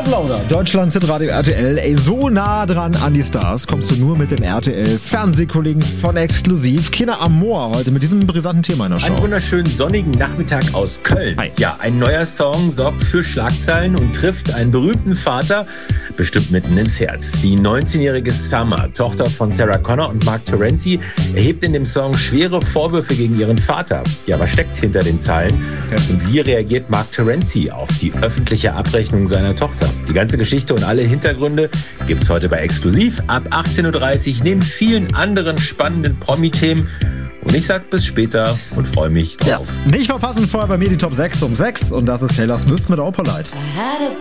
Downloader, Deutschlands Hitradio RTL. Ey, so nah dran an die Stars kommst du nur mit den RTL-Fernsehkollegen von Exklusiv. Kinder Amor heute mit diesem brisanten Thema in der Show. Einen wunderschönen sonnigen Nachmittag aus Köln. Hi. Ja, ein neuer Song sorgt für Schlagzeilen und trifft einen berühmten Vater bestimmt mitten ins Herz. Die 19-jährige Summer, Tochter von Sarah Connor und Mark Terenzi, erhebt in dem Song schwere Vorwürfe gegen ihren Vater. Ja, was steckt hinter den Zeilen? Und wie reagiert Mark Terenzi auf die öffentliche Abrechnung seiner Tochter? Die ganze Geschichte und alle Hintergründe gibt's heute bei Exklusiv ab 18.30 Uhr neben vielen anderen spannenden Promi-Themen. Und ich sag bis später und freue mich drauf. Ja. Nicht verpassen, vorher bei mir die Top 6 um 6 und das ist Taylor Swift mit Opalite.